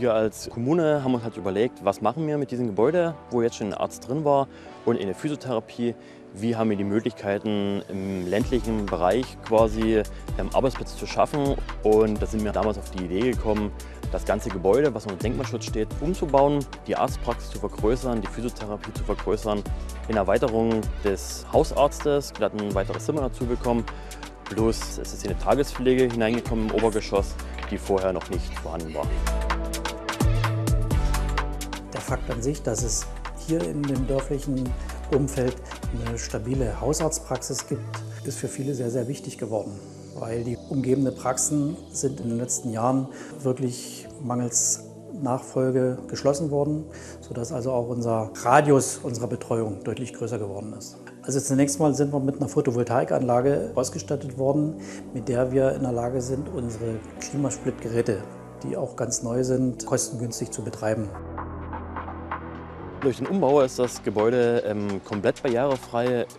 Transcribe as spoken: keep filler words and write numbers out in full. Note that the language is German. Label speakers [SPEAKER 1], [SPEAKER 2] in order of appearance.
[SPEAKER 1] Wir als Kommune haben uns halt überlegt, was machen wir mit diesem Gebäude, wo jetzt schon ein Arzt drin war und in der Physiotherapie. Wie haben wir die Möglichkeiten, im ländlichen Bereich quasi Arbeitsplätze zu schaffen? Und da sind wir damals auf die Idee gekommen, das ganze Gebäude, was unter Denkmalschutz steht, umzubauen, die Arztpraxis zu vergrößern, die Physiotherapie zu vergrößern, in Erweiterung des Hausarztes, wir hatten ein weiteres Zimmer dazu bekommen, plus es ist eine Tagespflege hineingekommen im Obergeschoss, die vorher noch nicht vorhanden war.
[SPEAKER 2] Der Fakt an sich, dass es hier in dem dörflichen Umfeld eine stabile Hausarztpraxis gibt, ist für viele sehr, sehr wichtig geworden, weil die umgebenden Praxen sind in den letzten Jahren wirklich mangels Nachfolge geschlossen worden, sodass also auch unser Radius unserer Betreuung deutlich größer geworden ist. Also zunächst mal sind wir mit einer Photovoltaikanlage ausgestattet worden, mit der wir in der Lage sind, unsere Klimasplitgeräte, die auch ganz neu sind, kostengünstig zu betreiben.
[SPEAKER 1] Durch den Umbau ist das Gebäude ähm, komplett barrierefrei